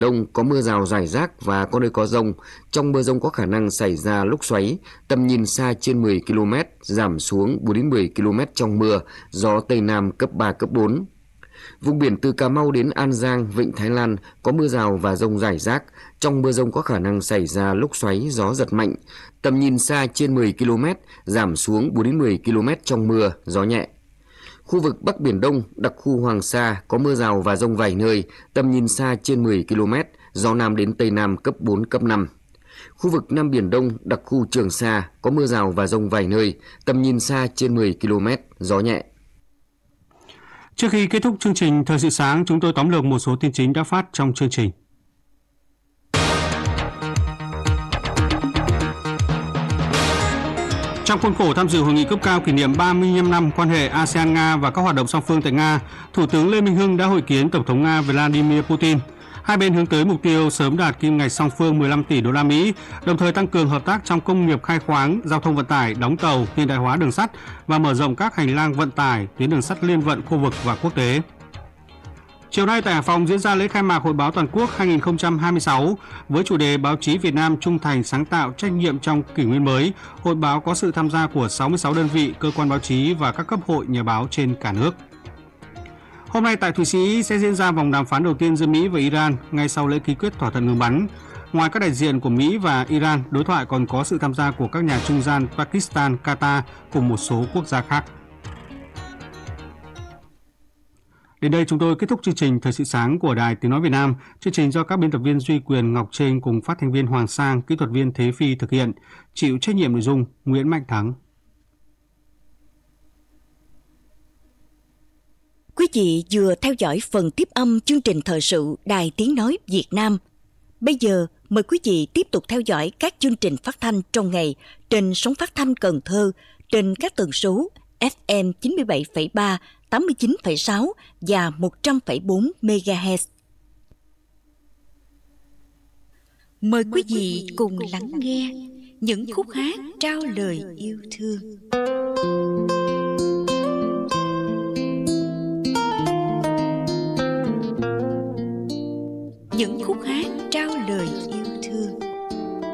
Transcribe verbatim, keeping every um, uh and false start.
Đông có mưa rào rải rác và có nơi có dông. Trong mưa dông có khả năng xảy ra lốc xoáy, tầm nhìn xa trên mười ki lô mét, giảm xuống bốn đến mười ki lô mét trong mưa, gió Tây Nam cấp ba, cấp bốn. Vùng biển từ Cà Mau đến An Giang, Vịnh Thái Lan có mưa rào và dông rải rác. Trong mưa dông có khả năng xảy ra lốc xoáy, gió giật mạnh. Tầm nhìn xa trên mười ki lô mét, giảm xuống bốn đến mười ki lô mét trong mưa, gió nhẹ. Khu vực Bắc Biển Đông, đặc khu Hoàng Sa có mưa rào và dông vài nơi, tầm nhìn xa trên mười ki lô mét, gió Nam đến Tây Nam cấp bốn, cấp năm. Khu vực Nam Biển Đông, đặc khu Trường Sa có mưa rào và dông vài nơi, tầm nhìn xa trên mười ki lô mét, gió nhẹ. Trước khi kết thúc chương trình Thời sự sáng, chúng tôi tóm lược một số tin chính đã phát trong chương trình. Trong khuôn khổ tham dự hội nghị cấp cao kỷ niệm ba mươi lăm năm quan hệ a sê an-Nga và các hoạt động song phương tại Nga, Thủ tướng Lê Minh Hưng đã hội kiến Tổng thống Nga Vladimir Putin. Hai bên hướng tới mục tiêu sớm đạt kim ngạch song phương mười lăm tỷ đô la Mỹ, đồng thời tăng cường hợp tác trong công nghiệp khai khoáng, giao thông vận tải, đóng tàu, hiện đại hóa đường sắt và mở rộng các hành lang vận tải, tuyến đường sắt liên vận khu vực và quốc tế. Chiều nay tại Hải Phòng diễn ra lễ khai mạc Hội báo toàn quốc hai không hai sáu với chủ đề Báo chí Việt Nam trung thành, sáng tạo, trách nhiệm trong kỷ nguyên mới. Hội báo có sự tham gia của sáu mươi sáu đơn vị, cơ quan báo chí và các cấp hội nhà báo trên cả nước. Hôm nay tại Thụy Sĩ sẽ diễn ra vòng đàm phán đầu tiên giữa Mỹ và Iran ngay sau lễ ký kết thỏa thuận ngừng bắn. Ngoài các đại diện của Mỹ và Iran, đối thoại còn có sự tham gia của các nhà trung gian Pakistan, Qatar cùng một số quốc gia khác. Đến đây chúng tôi kết thúc chương trình Thời sự sáng của Đài Tiếng Nói Việt Nam. Chương trình do các biên tập viên Duy Quyền, Ngọc Trinh cùng phát thanh viên Hoàng Sang, kỹ thuật viên Thế Phi thực hiện. Chịu trách nhiệm nội dung Nguyễn Mạnh Thắng. Quý vị vừa theo dõi phần tiếp âm chương trình thời sự Đài Tiếng Nói Việt Nam. Bây giờ mời quý vị tiếp tục theo dõi các chương trình phát thanh trong ngày trên sóng phát thanh Cần Thơ trên các tần số ép em chín mươi bảy phẩy ba, tám mươi chín phẩy sáu và một trăm phẩy bốn MHz. Mời quý vị cùng lắng nghe những khúc hát trao lời yêu thương.